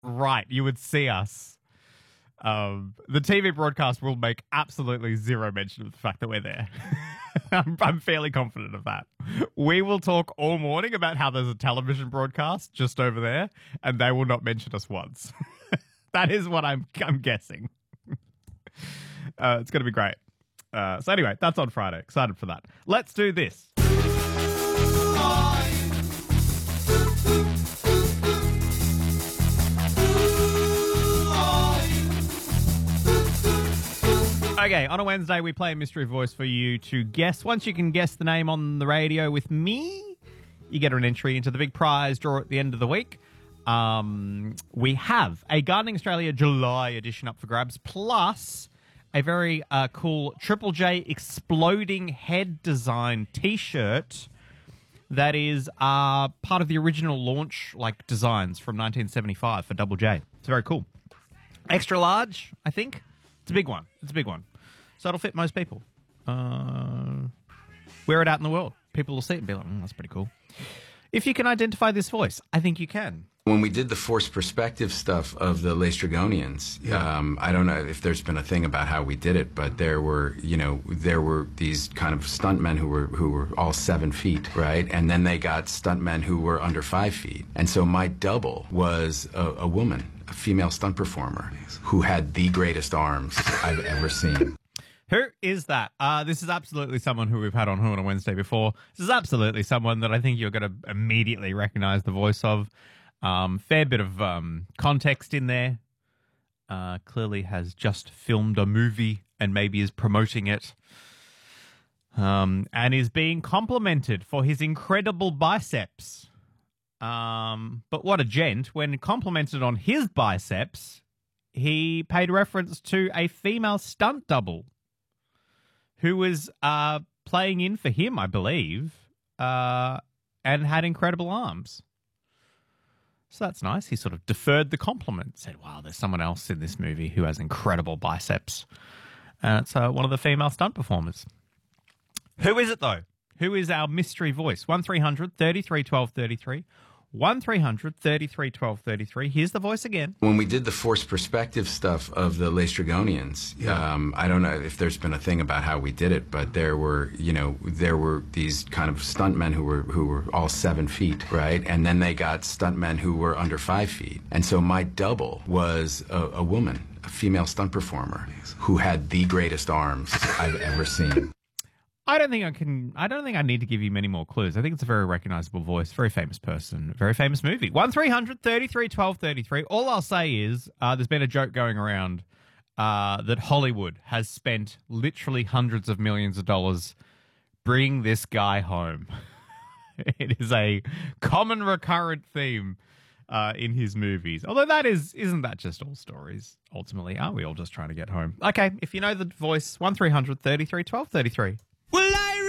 right. You would see us. The TV broadcast will make absolutely zero mention of the fact that we're there. I'm fairly confident of that. We will talk all morning about how there's a television broadcast just over there, and they will not mention us once. That is what I'm guessing. It's going to be great. So anyway, that's on Friday. Excited for that. Let's do this. Okay, on a Wednesday, we play a mystery voice for you to guess. Once you can guess the name on the radio with me, you get an entry into the big prize draw at the end of the week. We have a Gardening Australia July edition up for grabs, plus a very cool Triple J exploding head design T-shirt that is part of the original launch designs from 1975 for Double J. It's very cool. Extra large, I think. It's a big one. So it'll fit most people. Wear it out in the world. People will see it and be like, that's pretty cool. If you can identify this voice, I think you can. When we did the forced perspective stuff of the Laestrygonians, I don't know if there's been a thing about how we did it, but there were these kind of stuntmen who were all 7 feet, right? And then they got stuntmen who were under 5 feet. And so my double was a woman, a female stunt performer, who had the greatest arms I've ever seen. Who is that? This is absolutely someone who we've had on Who on a Wednesday before. This is absolutely someone that I think you're going to immediately recognize the voice of. Fair bit of context in there. Clearly has just filmed a movie and maybe is promoting it. And is being complimented for his incredible biceps. But what a gent. When complimented on his biceps, he paid reference to a female stunt double who was playing in for him, I believe, and had incredible arms. So that's nice. He sort of deferred the compliment, said, wow, there's someone else in this movie who has incredible biceps. And it's one of the female stunt performers. Who is it, though? Who is our mystery voice? 1300 33 12 33. 1300 33 12 33. Here's the voice again. When we did the forced perspective stuff of the Laestrygonians, I don't know if there's been a thing about how we did it, but there were these kind of stuntmen who were all 7 feet, right? And then they got stuntmen who were under 5 feet. And so my double was a woman, a female stunt performer, who had the greatest arms I've ever seen. I don't think I need to give you many more clues. I think it's a very recognizable voice, very famous person, very famous movie. 1300 33 12 33. All I'll say is there's been a joke going around that Hollywood has spent literally hundreds of millions of dollars bringing this guy home. It is a common recurrent theme in his movies. Although isn't that just all stories? Ultimately, aren't we all just trying to get home? Okay, if you know the voice, 1300 33 12 33. Well,